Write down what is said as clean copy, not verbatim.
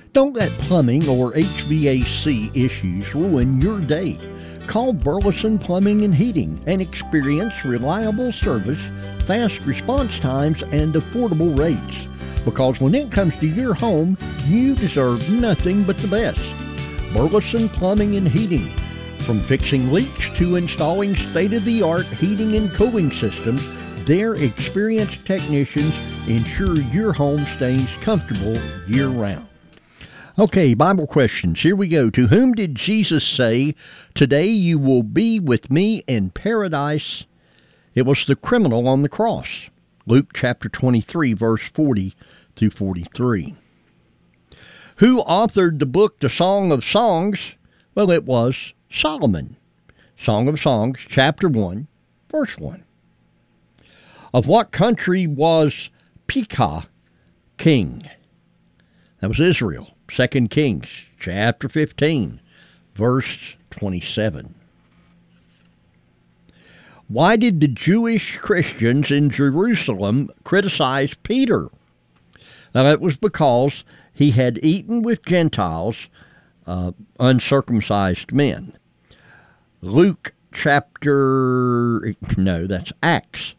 Don't let plumbing or HVAC issues ruin your day. Call Burleson Plumbing and Heating and experience reliable service, fast response times, and affordable rates. Because when it comes to your home, you deserve nothing but the best. Burleson Plumbing and Heating. From fixing leaks to installing state-of-the-art heating and cooling systems, their experienced technicians ensure your home stays comfortable year-round. Okay, Bible questions. Here we go. To whom did Jesus say, "Today you will be with me in paradise"? It was the criminal on the cross. Luke chapter 23, verse 40 through 43. Who authored the book, The Song of Songs? Well, it was Solomon. Song of Songs, chapter 1, verse 1. Of what country was Pekah king? That was Israel. 2 Kings, chapter 15, verse 27. Why did the Jewish Christians in Jerusalem criticize Peter? Now, it was because he had eaten with Gentiles, uncircumcised men. Acts